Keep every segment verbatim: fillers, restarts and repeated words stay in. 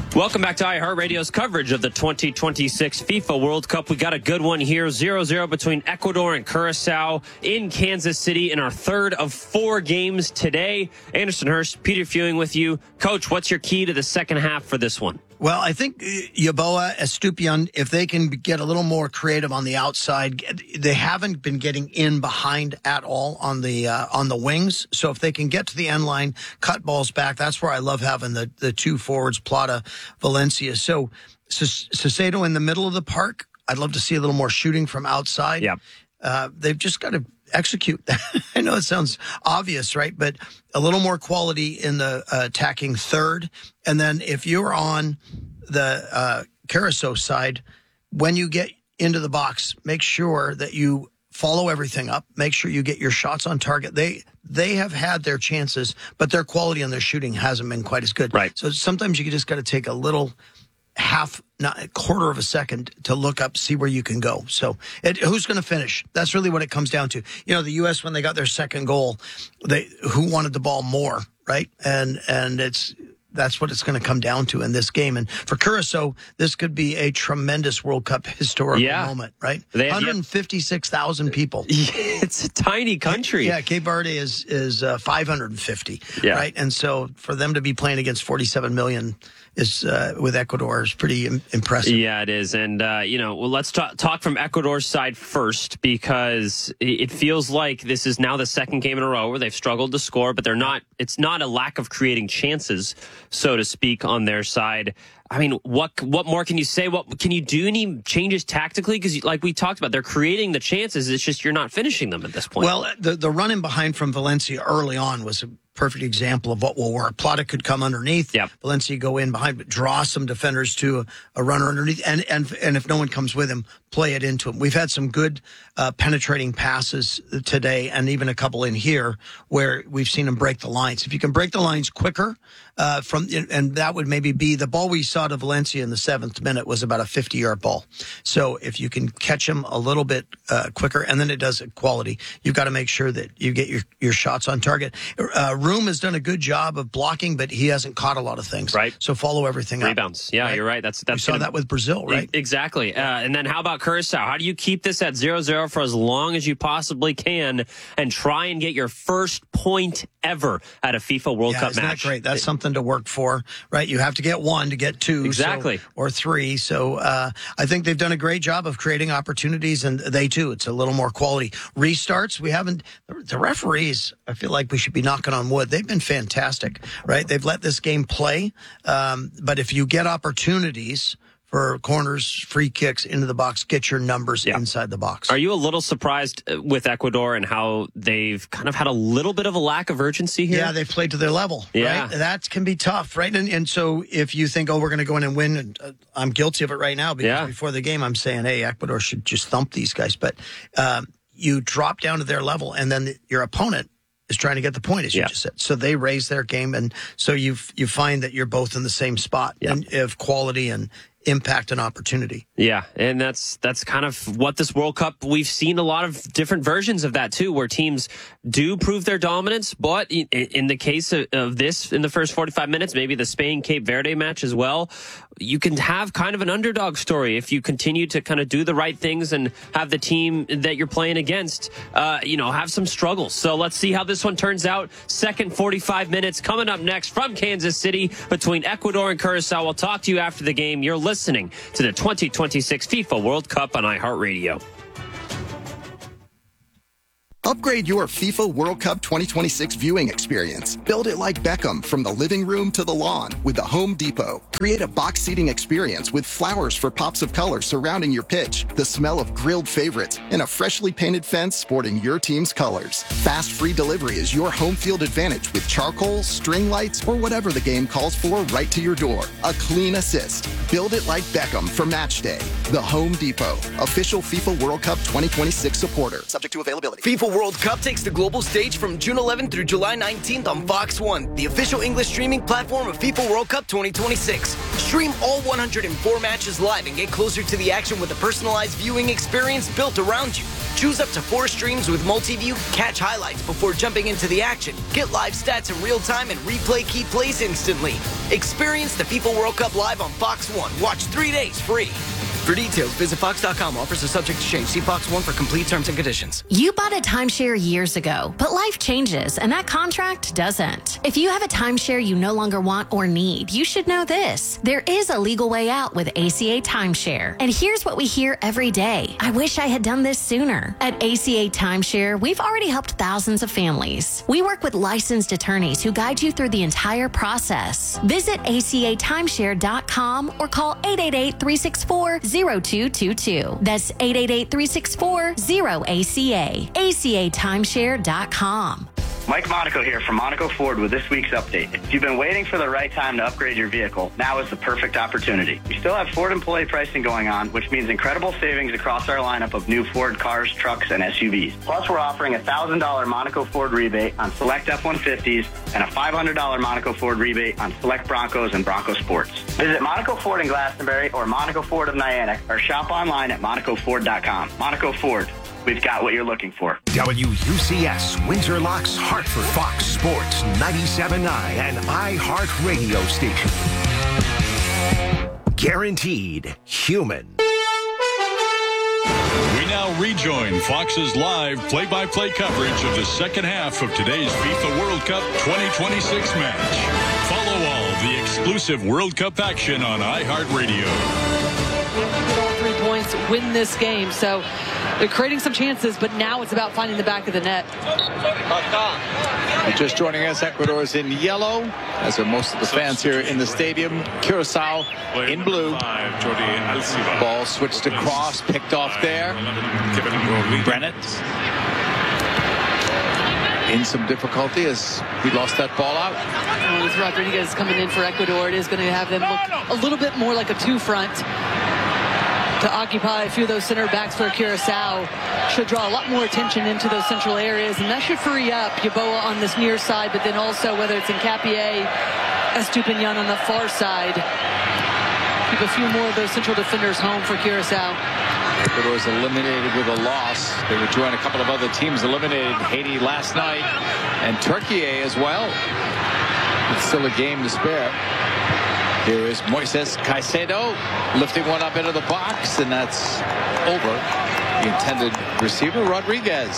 Welcome back to iHeartRadio's coverage of the twenty twenty-six FIFA World Cup. We got a good one here, zero zero between Ecuador and Curacao in Kansas City in our third of four games today. Anderson Hurst, Peter Fewing with you. Coach, what's your key to the second half for this one? Well, I think Yeboah, Estupiñán, if they can get a little more creative on the outside, they haven't been getting in behind at all on the uh, on the wings. So if they can get to the end line, cut balls back, that's where I love having the, the two forwards, Plata, Valencia. So Salcedo in the middle of the park, I'd love to see a little more shooting from outside. Yeah. Uh, they've just got to execute. I know it sounds obvious, right? But a little more quality in the uh, attacking third. And then if you're on the uh, Curacao side, when you get into the box, make sure that you follow everything up. Make sure you get your shots on target. They they have had their chances, but their quality on their shooting hasn't been quite as good. Right. So sometimes you just got to take a little half, not a quarter of a second to look up, see where you can go. So it, who's going to finish? That's really what it comes down to. You know, the U S, when they got their second goal, they who wanted the ball more, right? And and it's that's what it's going to come down to in this game. And for Curacao, this could be a tremendous World Cup historical yeah. moment, right? They, one hundred fifty-six thousand people. It's a tiny country. Yeah, Cape Verde is is uh, five hundred fifty, yeah. right? And so for them to be playing against forty-seven million is uh, with Ecuador is pretty im- impressive. Yeah, it is. And, uh, you know, well, let's talk, talk from Ecuador's side first, because it feels like this is now the second game in a row where they've struggled to score, but they're not, it's not a lack of creating chances, so to speak, on their side. I mean, what what more can you say? What can you do? Any changes tactically? Because, like we talked about, they're creating the chances. It's just you're not finishing them at this point. Well, the the run in behind from Valencia early on was a perfect example of what will work. Plata could come underneath. Yep. Valencia go in behind, but draw some defenders to a, a runner underneath. And, and and if no one comes with him, play it into him. We've had some good uh, penetrating passes today, and even a couple in here where we've seen him break the lines. If you can break the lines quicker, uh, from and that would maybe be the ball we saw to Valencia in the seventh minute was about a fifty-yard ball. So if you can catch him a little bit uh, quicker, and then it does it quality, you've got to make sure that you get your, your shots on target. Uh, Room has done a good job of blocking, but he hasn't caught a lot of things. Right. So follow everything up. Rebounds. Yeah, right? you're right. That's that's we saw gonna, that with Brazil, right? Exactly. Uh, and then how about Curacao? How do you keep this at zero zero for as long as you possibly can and try and get your first point ever at a FIFA World yeah, Cup isn't match? That great. That's it, something to work for, right? You have to get one to get two. Exactly. So, or three. So uh, I think they've done a great job of creating opportunities, and they too. It's a little more quality. Restarts, we haven't, the referees, I feel like we should be knocking on wood. They've been fantastic, right? They've let this game play. Um, but if you get opportunities for corners, free kicks into the box, get your numbers yeah. inside the box. Are you a little surprised with Ecuador and how they've kind of had a little bit of a lack of urgency here? Yeah, they've played to their level. Yeah. Right? That can be tough, right? And, and so if you think, oh, we're going to go in and win, and uh, I'm guilty of it right now because yeah. before the game I'm saying, hey, Ecuador should just thump these guys. But um, you drop down to their level, and then the, your opponent is trying to get the point, as you yeah. just said. So they raise their game, and so you you find that you're both in the same spot yeah. and of quality and impact and opportunity. Yeah, and that's that's kind of what this World Cup, we've seen a lot of different versions of that too, where teams do prove their dominance, but in, in the case of, of this, in the first forty-five minutes, maybe the Spain-Cape Verde match as well, you can have kind of an underdog story if you continue to kind of do the right things and have the team that you're playing against, uh, you know, have some struggles. So let's see how this one turns out. Second forty-five minutes coming up next from Kansas City between Ecuador and Curacao. We'll talk to you after the game. You're listening to the twenty twenty-six FIFA World Cup on iHeartRadio. Upgrade your FIFA World Cup twenty twenty-six viewing experience. Build it like Beckham from the living room to the lawn with the Home Depot. Create a box seating experience with flowers for pops of color surrounding your pitch, the smell of grilled favorites, and a freshly painted fence sporting your team's colors. Fast free delivery is your home field advantage with charcoal, string lights, or whatever the game calls for right to your door. A clean assist. Build it like Beckham for match day. The Home Depot, official FIFA World Cup twenty twenty-six supporter. Subject to availability. FIFA World Cup takes the global stage from June eleventh through July nineteenth on Fox one, the official English streaming platform of FIFA World Cup twenty twenty-six. Stream all one hundred four matches live and get closer to the action with a personalized viewing experience built around you. Choose up to four streams with Multiview, catch highlights before jumping into the action, get live stats in real time, and replay key plays instantly. Experience the FIFA World Cup live on Fox One. Watch three days free. For details, visit fox dot com. Offers are subject to change. See Fox One for complete terms and conditions. You bought a timeshare years ago, but life changes and that contract doesn't. If you have a timeshare you no longer want or need, you should know this. There is a legal way out with A C A Timeshare. And here's what we hear every day. I wish I had done this sooner. At A C A Timeshare, we've already helped thousands of families. We work with licensed attorneys who guide you through the entire process. Visit A C A timeshare dot com or call eight eight eight, three six four, zero two two two. That's eight eight eight, three six four, zero A C A. A C A timeshare dot com. Mike Monaco here from Monaco Ford with this week's update. If you've been waiting for the right time to upgrade your vehicle, now is the perfect opportunity. We still have Ford employee pricing going on, which means incredible savings across our lineup of new Ford cars, trucks, and S U Vs. Plus, we're offering a one thousand dollars Monaco Ford rebate on select F one fifties and a five hundred dollars Monaco Ford rebate on select Broncos and Bronco Sports. Visit Monaco Ford in Glastonbury or Monaco Ford of Niantic or shop online at monaco ford dot com. Monaco Ford. We've got what you're looking for. W U C S, Windsor Locks, Hartford, Fox Sports, ninety-seven point nine, and iHeart Radio Station. Guaranteed human. We now rejoin Fox's live play-by-play coverage of the second half of today's FIFA World Cup twenty twenty-six match. Follow all of the exclusive World Cup action on iHeart Radio. All three points, win this game. So they're creating some chances, but now it's about finding the back of the net. Just joining us, Ecuador is in yellow, as are most of the fans here in the stadium. Curacao in blue. Ball switched across, picked off there. Brennett in some difficulty as he lost that ball out. Well, with Rodriguez coming in for Ecuador, it is going to have them look a little bit more like a two-front. To occupy a few of those center backs for Curacao should draw a lot more attention into those central areas, and that should free up Yeboah on this near side, but then also whether it's in Capier, Estupinian on the far side, keep a few more of those central defenders home for Curacao. Ecuador is eliminated with a loss. They would join a couple of other teams eliminated, Haiti last night, and Turkey as well. It's still a game to spare. Here is Moises Caicedo lifting one up into the box, and that's over. The intended receiver, Rodriguez.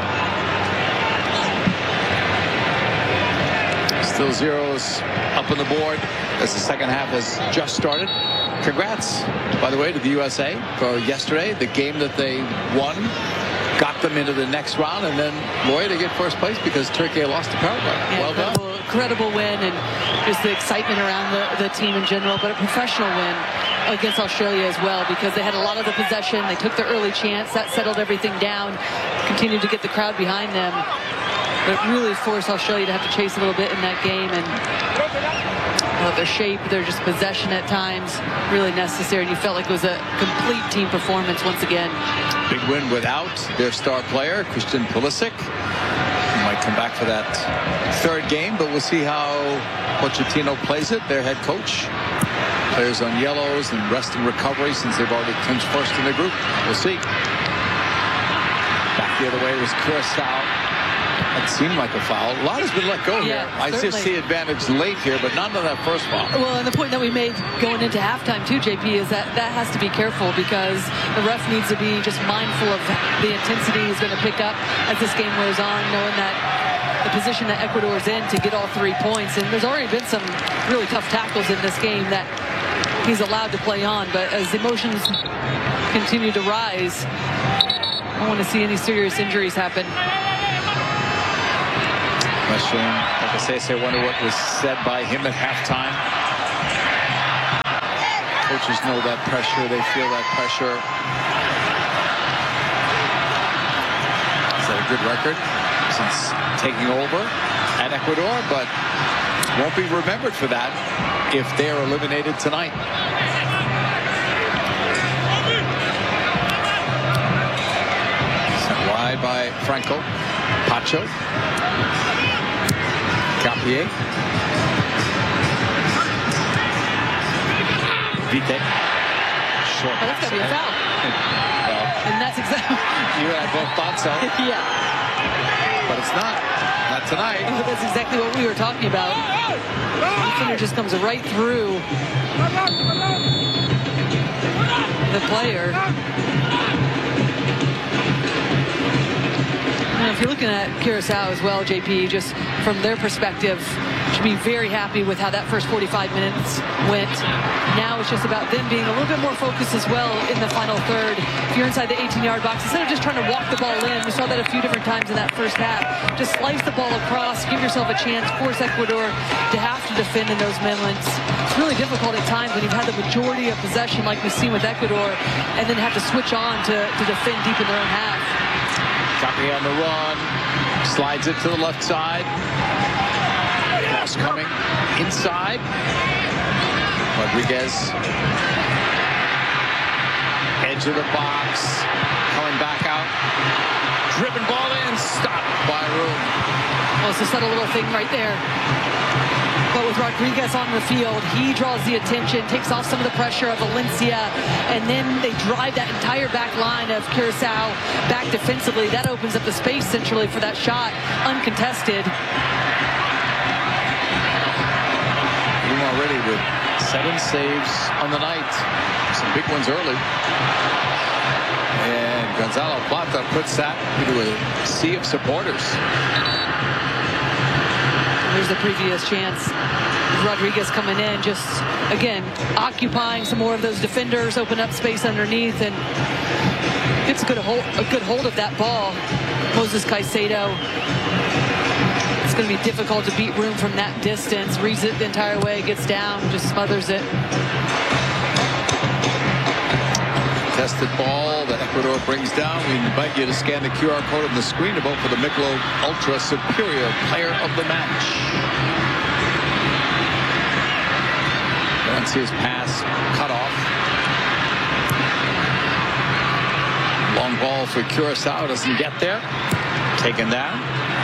Still zeros up on the board as the second half has just started. Congrats, by the way, to the U S A for yesterday. The game that they won got them into the next round, and then Lloyd to get first place because Turkey lost to Paraguay. Yeah, well done. Incredible, incredible win, and just the excitement around the, the team in general, but a professional win against Australia as well, because they had a lot of the possession. They took their early chance. That settled everything down, continued to get the crowd behind them, but really forced Australia to have to chase a little bit in that game. And uh, their shape, their just possession at times, really necessary. And you felt like it was a complete team performance once again. Big win without their star player, Christian Pulisic. He might come back for that third game, but we'll see how Pochettino plays it, their head coach. Players on yellows and rest and recovery since they've already clinched first in the group. We'll see. Back the other way was Curacao. That seemed like a foul. A lot has been let go yeah, here. I certainly. just see advantage late here, but not on that first foul. Well, and the point that we made going into halftime too, J P, is that that has to be careful, because the ref needs to be just mindful of the intensity he's going to pick up as this game goes on, knowing that the position that Ecuador is in to get all three points. And there's already been some really tough tackles in this game that he's allowed to play on, but as emotions continue to rise, I don't want to see any serious injuries happen. Question, like I say, I wonder what was said by him at halftime. Coaches know that pressure. They feel that pressure. Is that a good record since taking over at Ecuador? But won't be remembered for that if they're eliminated tonight. Sent wide by Franco. Pacho. Capier. Vite. Short. Oh, that's got to be a foul. Well, And that's exactly. You and I both thought so. Yeah. But it's not. Not tonight. But that's exactly what we were talking about. The defender just comes right through the player. And if you're looking at Curacao as well, J P, just from their perspective, should be very happy with how that first forty-five minutes went. Now it's just about them being a little bit more focused as well in the final third. If you're inside the eighteen-yard box, instead of just trying to walk the ball in, we saw that a few different times in that first half. Just slice the ball across, give yourself a chance, force Ecuador to have to defend in those moments. It's really difficult at times when you've had the majority of possession like we've seen with Ecuador, and then have to switch on to, to defend deep in their own half. Chape on the run, slides it to the left side. Cross coming inside. Rodriguez. Edge of the box. Coming back out. Driven ball in. Stopped by Room. Well, it's a subtle little thing right there. But with Rodriguez on the field, he draws the attention, takes off some of the pressure of Valencia, and then they drive that entire back line of Curacao back defensively. That opens up the space centrally for that shot, uncontested. Room already with seven saves on the night. Some big ones early. And Gonzalo Plata puts that into a sea of supporters. Here's the previous chance. Rodriguez coming in, just, again, occupying some more of those defenders, open up space underneath, and gets a good hold, a good hold of that ball. Moses Caicedo. It's going to be difficult to beat Room from that distance. Reads it the entire way, gets down, just smothers it. Tested ball that Ecuador brings down. We invite you to scan the Q R code on the screen to vote for the Michelob Ultra Superior Player of the Match. Valencia's pass cut off. Long ball for Curacao, doesn't get there. Taken down.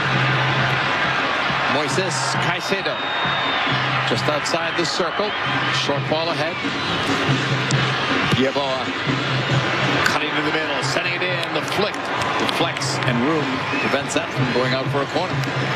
Moises Caicedo just outside the circle. Short ball ahead. Yeboah cutting to the middle, sending it in, the flick, deflects, and Room prevents that from going out for a corner.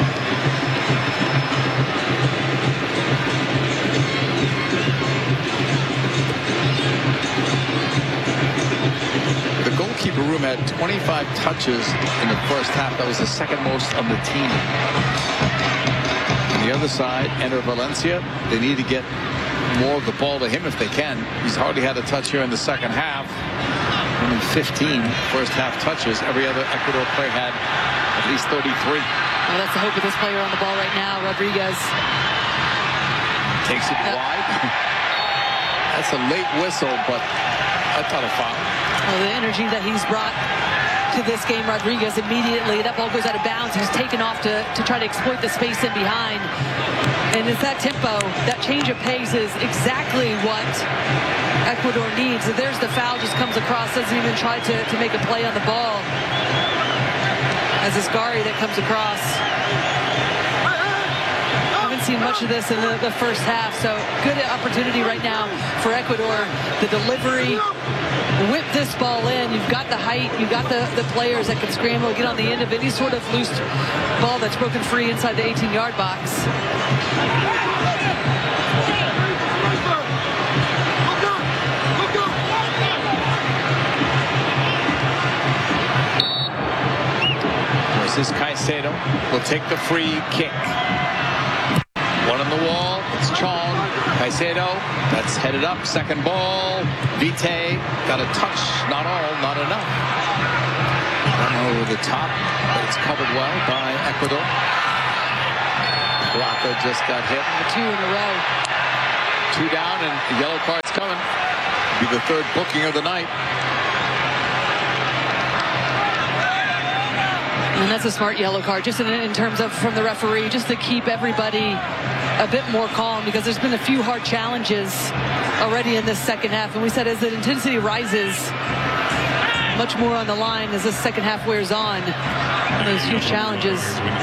The goalkeeper, Room, had twenty-five touches in the first half. That was the second most on the team. On the other side, enter Valencia. They need to get more of the ball to him if they can. He's hardly had a touch here in the second half. Only fifteen first half touches. Every other Ecuador player had at least thirty-three. Well, that's the hope of this player on the ball right now, Rodriguez. Takes it uh, wide. That's a late whistle, but I thought a foul. Well, the energy that he's brought to this game, Rodriguez, immediately, that ball goes out of bounds. He's taken off to, to try to exploit the space in behind. And it's that tempo, that change of pace is exactly what Ecuador needs. And there's the foul, just comes across, doesn't even try to, to make a play on the ball. As Asgari that comes across. Haven't seen much of this in the, the first half, so good opportunity right now for Ecuador. The delivery, whip this ball in. You've got the height, you've got the, the players that can scramble, get on the end of any sort of loose ball that's broken free inside the eighteen-yard box. Moises Caicedo will take the free kick. One on the wall, it's Chong. Caicedo, that's headed up, second ball. Vite got a touch, not all, not enough. Run over the top, but it's covered well by Ecuador. Plata just got hit. Two in a row. Two down, and the yellow card's coming. Be the third booking of the night. And that's a smart yellow card, just in, in terms of from the referee, just to keep everybody a bit more calm, because there's been a few hard challenges already in this second half. And we said as the intensity rises, much more on the line as this second half wears on. And those huge challenges.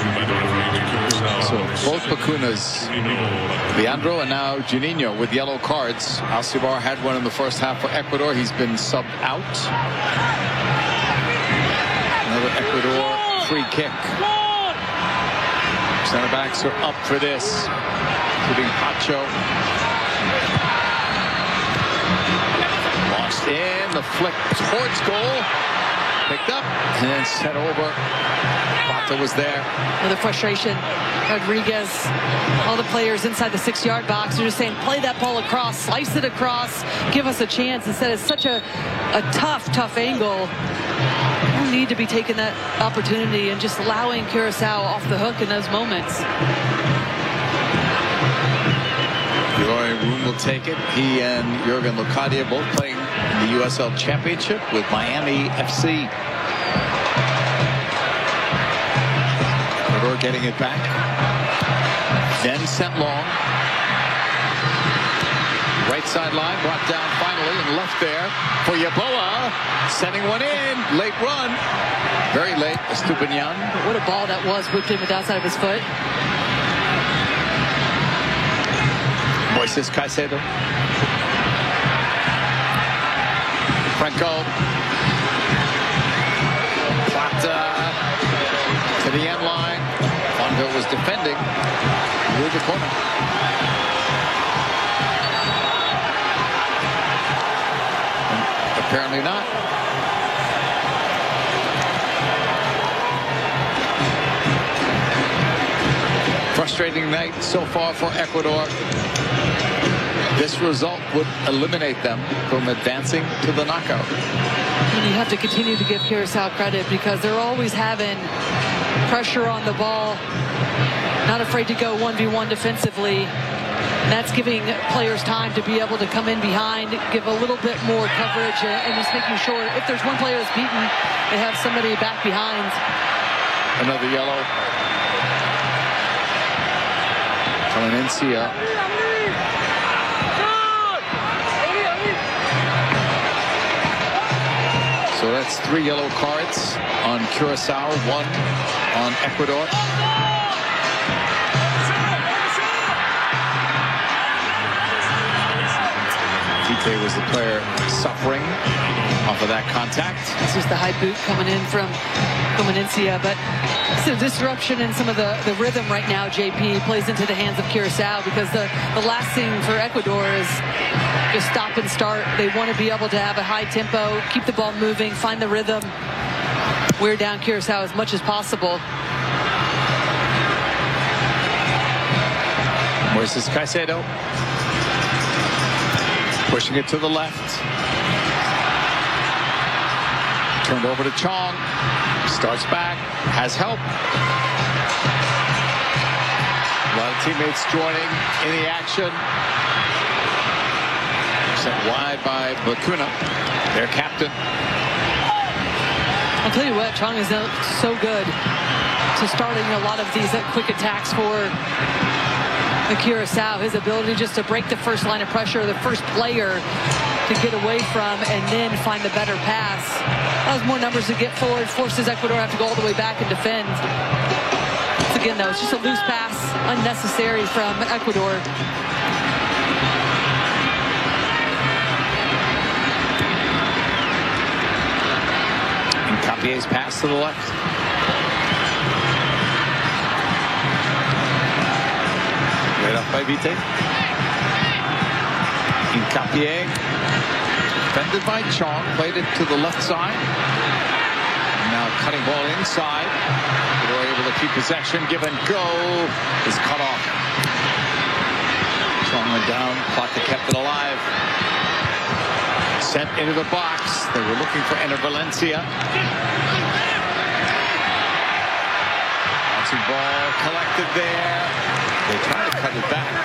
So both Bacunas, Leandro and now Juninho with yellow cards. Alcivar had one in the first half for Ecuador. He's been subbed out. free kick. Center backs are up for this, including Pacho. Lost in, the flick towards goal. Picked up and then sent over. Plata was there. Another frustration. Rodriguez, all the players inside the six-yard box are just saying, play that ball across, slice it across, give us a chance. Instead, it's such a, a tough, tough angle. You need to be taking that opportunity and just allowing Curacao off the hook in those moments. Roy Roon will take it. He and Jurgen Locadia both playing in the U S L Championship with Miami F C. Ecuador getting it back. Then sent long. Right sideline brought down finally and left there for Yaboa. Sending one in. Late run. Very late. Estupinian. What a ball that was, whipped in with the outside of his foot. Moises Caicedo. Franco. Plata to the end line. Fonville was defending. Move the corner. And apparently not. Frustrating night so far for Ecuador. This result would eliminate them from advancing to the knockout. And you have to continue to give Curacao credit because they're always having pressure on the ball, not afraid to go one v one defensively. And that's giving players time to be able to come in behind, give a little bit more coverage, and just making sure if there's one player that's beaten, they have somebody back behind. Another yellow. Valencia. So that's three yellow cards on Curacao, one on Ecuador. Tite was the player suffering off of that contact. It's just the high boot coming in from Comanencia, but it's a disruption in some of the, the rhythm right now, J P, plays into the hands of Curacao because the, the last thing for Ecuador is just stop and start. They want to be able to have a high tempo, keep the ball moving, find the rhythm, wear down Curacao as much as possible. Moises Caicedo pushing it to the left. Turned over to Chong. Starts back, has help. A lot of teammates joining in the action. Sent wide by Bacuna, their captain. I'll tell you what, Chong is so good to starting a lot of these quick attacks for the Curacao. His ability just to break the first line of pressure, the first player to get away from, and then find the better pass. Allows more numbers to get forward, forces Ecuador to have to go all the way back and defend. Once again, though, it's just a loose pass, unnecessary from Ecuador. Capier's pass to the left. Right off by Vite. Capier. Defended by Chong. Played it to the left side. Now cutting ball inside. They were able to keep possession. Give and go is cut off. Chong went down. Plata kept it alive. Sent into the box. They were looking for Ener Valencia. Bouncing ball collected there. They try to cut it back.